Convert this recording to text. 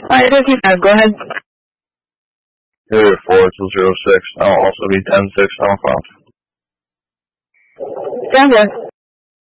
Alright, 55, go ahead. Carrier 4206, I'll also be 10-6 on 5. Stand by.